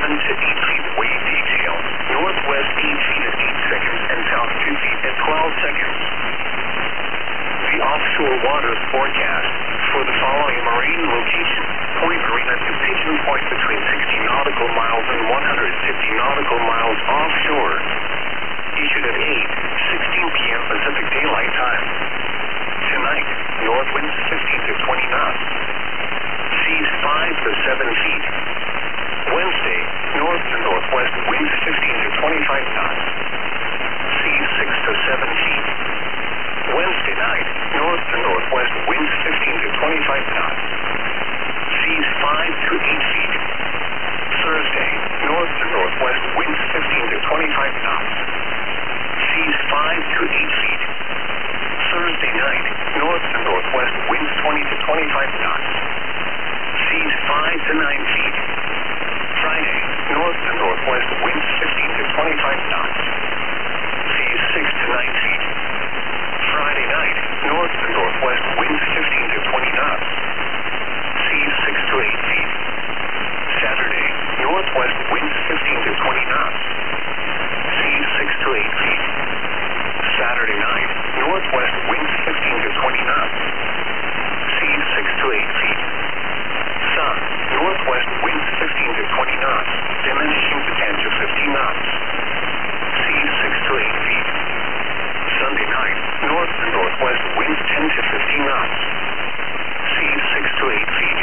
to 8 feet wave detail. Northwest 8 feet at 8 seconds and south 2 feet at 12 seconds. The offshore waters forecast for the following marine location: Point Arena to Pigeon Point between 60 nautical miles and 150 nautical miles offshore. Issued at 8:16 p.m. Pacific Daylight Time. Tonight, north winds 15 to 20 knots. Seas 5 to 7 feet. Wednesday, north to northwest winds 15 to 25 knots. Seas 6 to 7 feet. Wednesday night, north to northwest winds 15 to 25 knots. Seas 5 to 8 feet. Thursday, north to northwest winds 15 to 25 knots. Seas 5 to 8 feet. Thursday night, north to northwest winds 20 to 25 knots. Seas 5 to 9 feet. Friday, north to northwest winds 15 to 25 knots. Seas 6 to 9 feet. Friday night, north to northwest winds 15 to 20 knots. Seas 6 to 8 feet. Saturday, northwest winds 15 to 20 knots. Seas 6 to 8 feet. Saturday night, northwest winds 15 to 20 knots. Seas 6 to 8 feet. Sun, northwest winds 15 to 20 knots, diminishing to 10 to 15 knots. Seas 6 to 8 feet. Sunday night, north to northwest winds 10 to 15 knots. Seas 6 to 8 feet.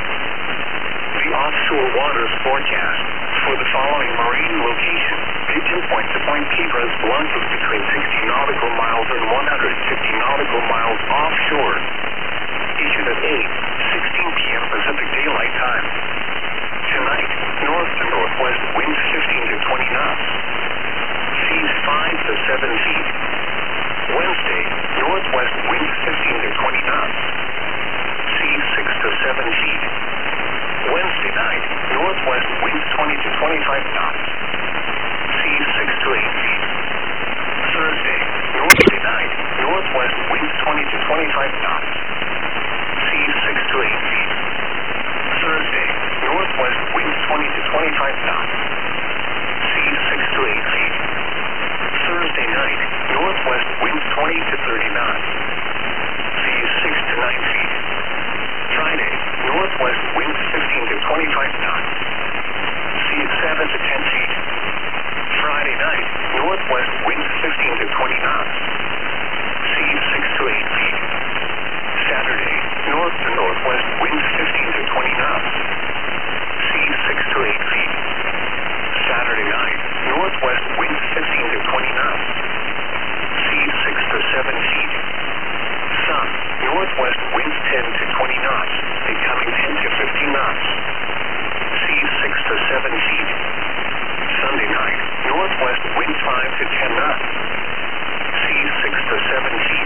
The offshore waters forecast for the following marine location: Pigeon Point to Point Cabras, launches between 60 nautical miles and 150 nautical miles offshore. Issued at 8:16 p.m. Pacific Daylight Time. Tonight, north to northwest winds 15 to 20 knots. Seas 5 to 7 feet. Wednesday, northwest winds 15 to 20 knots. Seas 6 to 7 feet. Wednesday night, northwest winds 20 to 25 knots. Seas 6 to 8 feet. Thursday, Wednesday night, northwest winds 20 to 25 knots. Seas 6 to 8 feet. Thursday, northwest winds 20 to 25 knots. Seas 6 to 8 feet. Thursday night, northwest winds 20 to 30 knots. Seas 6 to 9 feet. Friday, northwest winds 15 to 25 knots. Seas 7 to 10 feet. Friday night, northwest winds 15 to 20 knots. Seas 6 to 8 feet. Saturday, north to northwest winds 15 to 20 knots. Seas 6 to 8 feet. Saturday night, northwest winds 15 to 20 knots. Seas 6 to 7 feet. Sun, northwest winds 10 to 20 knots, becoming 10 to 15 knots. Seas 6 to 7 feet. Sunday night, northwest winds 5 to 10 knots. Seas 6 to 7 feet.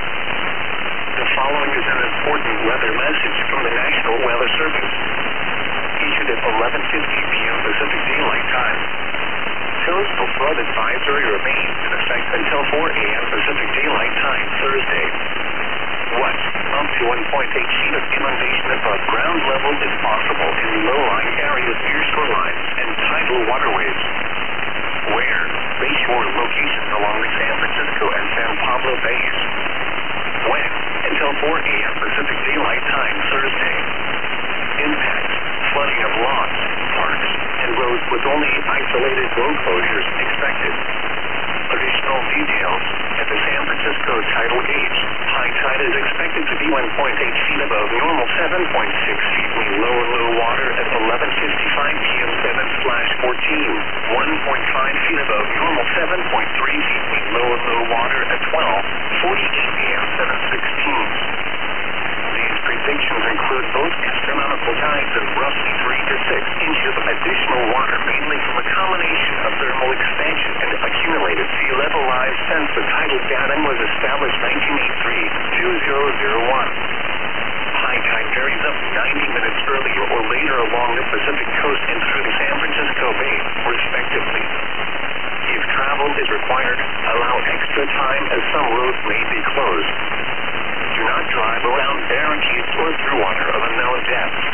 The following is an important weather message from the National Weather Service. Issued at 11:50 p.m. Pacific Daylight Time. Coastal flood advisory remains in effect until 4 a.m. Pacific Daylight Time Thursday. What? Up to 1.8 feet of inundation above ground level is possible in low-lying areas near shorelines and tidal waterways. Where? Bayshore locations along the San Francisco and San Pablo Bays. When? Until 4 a.m. Pacific Daylight Time Thursday. Impacts: flooding of lots, parks, and roads with only isolated road closures expected. Additional details: at the San Francisco tidal gauge, high tide is expected to be 1.8 feet above normal, 7.6 feet mean low water at 11:55 p.m. 7/14, 1.5 feet above normal, 7.3 feet mean low water at 12:48 p.m. 7/16. These predictions include both astronomical tides and roughly 3 to 6 inches of additional water, mainly from a combination of thermal expansion and accumulated sea level rise since the tidal datum was established 1983-2001. High tide varies up to 90 minutes earlier or later along the Pacific coast and through the San Francisco Bay, respectively. If travel is required, allow extra time as some roads may be closed. Do not drive around barricades or through water of unknown depth.